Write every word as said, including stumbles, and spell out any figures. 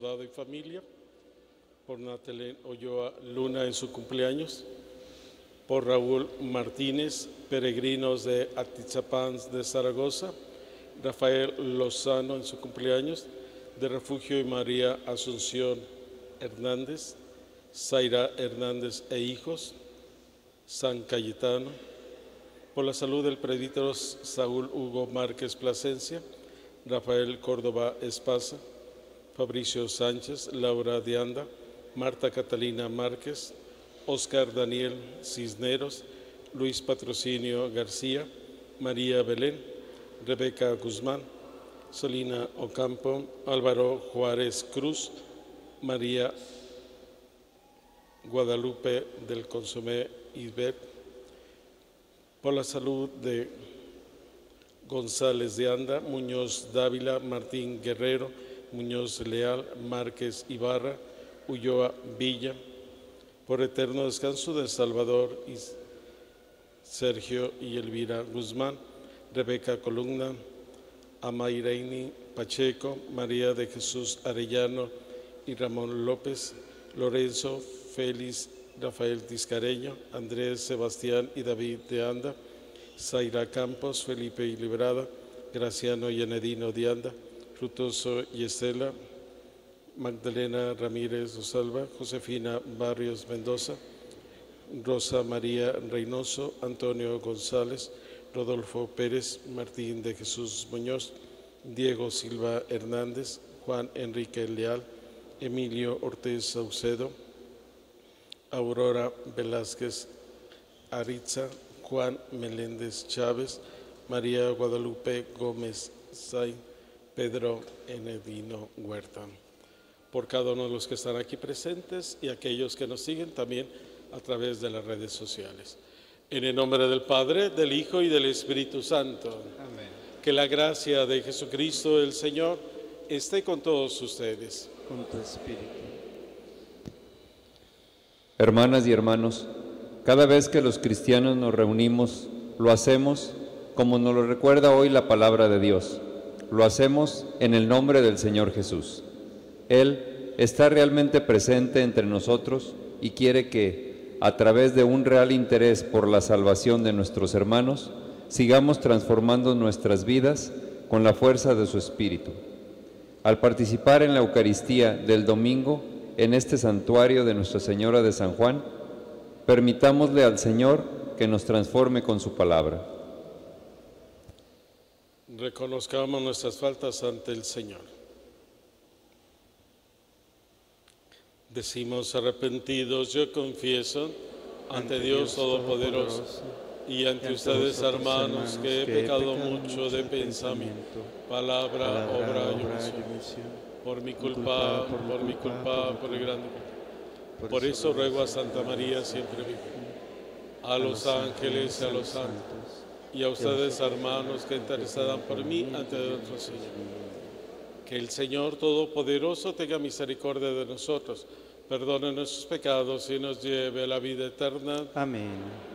Y familia, por Natalie Olloa Luna en su cumpleaños, por Raúl Martínez, peregrinos de Atizapán de Zaragoza, Rafael Lozano en su cumpleaños, de Refugio y María Asunción Hernández, Zaira Hernández e hijos, San Cayetano, por la salud del presbítero Saúl Hugo Márquez Plasencia, Rafael Córdoba Espasa, Fabricio Sánchez, Laura de Anda, Marta Catalina Márquez, Óscar Daniel Cisneros, Luis Patrocinio García, María Belén, Rebeca Guzmán, Solina Ocampo, Álvaro Juárez Cruz, María Guadalupe del Consomé Isbet, por la salud de González de Anda, Muñoz Dávila, Martín Guerrero, Muñoz Leal, Márquez Ibarra, Ulloa Villa, por eterno descanso de Salvador y Sergio y Elvira Guzmán, Rebeca Columna, Amaireini Pacheco, María de Jesús Arellano y Ramón López, Lorenzo Félix Rafael Tiscareño, Andrés Sebastián y David de Anda, Zaira Campos, Felipe y Librada, Graciano y Anedino de Anda, Frutoso y Estela, Magdalena Ramírez Rosalba, Josefina Barrios Mendoza, Rosa María Reynoso, Antonio González, Rodolfo Pérez, Martín de Jesús Muñoz, Diego Silva Hernández, Juan Enrique Leal, Emilio Ortiz Saucedo, Aurora Velázquez Aritza, Juan Meléndez Chávez, María Guadalupe Gómez Say, Pedro Enedino Huerta. Por cada uno de los que están aquí presentes y aquellos que nos siguen también a través de las redes sociales. En el nombre del Padre, del Hijo y del Espíritu Santo. Amén. Que la gracia de Jesucristo el Señor esté con todos ustedes. Con tu espíritu. Hermanas y hermanos, cada vez que los cristianos nos reunimos, lo hacemos como nos lo recuerda hoy la palabra de Dios. Lo hacemos en el nombre del Señor Jesús. Él está realmente presente entre nosotros y quiere que, a través de un real interés por la salvación de nuestros hermanos, sigamos transformando nuestras vidas con la fuerza de su Espíritu. Al participar en la Eucaristía del domingo, en este santuario de Nuestra Señora de San Juan, permitámosle al Señor que nos transforme con su palabra. Reconozcamos nuestras faltas ante el Señor. Decimos arrepentidos, yo confieso ante Dios Todopoderoso y ante ustedes, hermanos, que he pecado mucho de pensamiento, palabra, obra y omisión. Por mi culpa, por mi culpa, por el grande pecado. Por eso ruego a Santa María siempre Virgen, a los ángeles y a los santos, y a ustedes, hermanos, que intercedan por mí ante nuestro Señor. Que el Señor Todopoderoso tenga misericordia de nosotros, perdone nuestros pecados y nos lleve a la vida eterna. Amén.